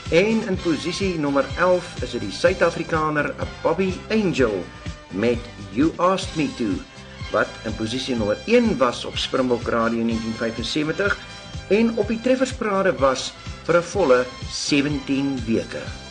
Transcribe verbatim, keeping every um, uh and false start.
En in posisie nommer elf is dit die Suid-Afrikaner Bobby Angel met You Asked Me To, wat in posisie nommer een was op Springbok Radio negentien vyfensewentig en op die treffersparade was vir 'n volle sewentien weke.